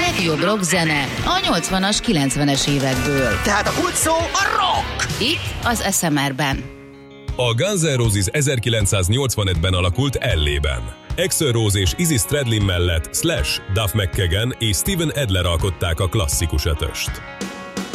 legjobb rockzene a 80-as, 90-es évekből. Tehát a kulcs szó a rock! Itt az SMR-ben. A Guns N' Roses 1985-ben alakult LA-ben. Axl Rose és Izzy Stradlin mellett Slash, Duff McKagan és Steven Adler alkották a klasszikus ötöst.